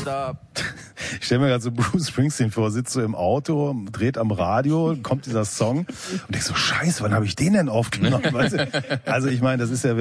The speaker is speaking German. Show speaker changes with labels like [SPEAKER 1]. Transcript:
[SPEAKER 1] stop.
[SPEAKER 2] Ich stelle mir gerade so Bruce Springsteen vor, sitzt so im Auto, dreht am Radio, kommt dieser Song und denk so, scheiße, wann habe ich den denn aufgenommen? Weißt du? Also ich meine, das ist ja